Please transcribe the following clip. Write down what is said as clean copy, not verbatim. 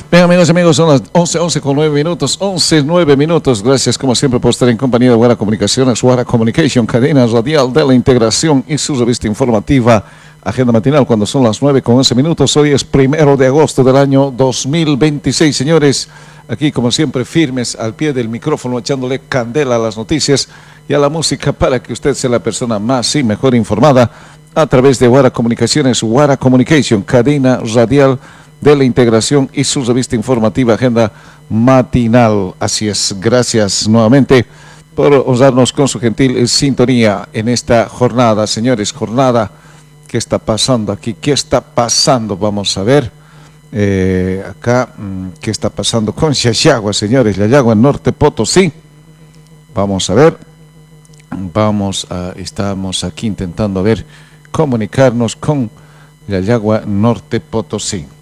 Bien, amigos, son las 11 con 9 minutos, 9 minutos. Gracias, como siempre, por estar en compañía de Guara Comunicaciones, Guara Communication, cadena radial de la integración y su revista informativa, Agenda Matinal, cuando son las 9 con 11 minutos. Hoy es 1 de agosto del año 2026, señores. Aquí, como siempre, firmes al pie del micrófono, echándole candela a las noticias y a la música para que usted sea la persona más y mejor informada a través de Guara Comunicaciones, Guara Communication, cadena radial de la integración y su revista informativa Agenda Matinal. Así es, gracias nuevamente por honrarnos con su gentil sintonía en esta jornada, señores, jornada. ¿Qué está pasando aquí? ¿Qué está pasando? Vamos a ver acá, ¿qué está pasando con Yayagua, señores? Yayagua, Norte Potosí. Vamos a ver, estamos aquí intentando ver, comunicarnos con Yayagua, Norte Potosí.